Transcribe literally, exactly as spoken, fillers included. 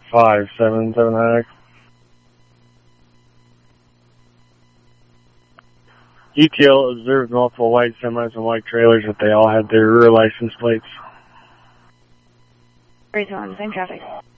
five seven seven X. E T L observed multiple white semis and white trailers, but they all had their rear license plates. Three two one, same traffic.